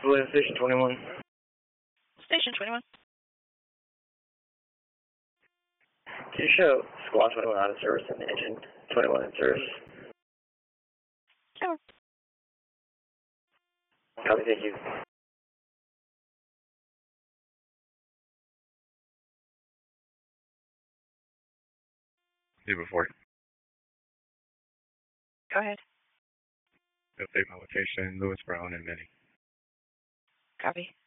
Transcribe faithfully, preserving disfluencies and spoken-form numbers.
Balloon Station twenty-one. Station twenty-one. Can you show Squad twenty-one out of service and Engine twenty-one in service? Sure. Copy, thank you. Zebra four. Go ahead. Update my location, Lewis Brown and Minnie. Copy.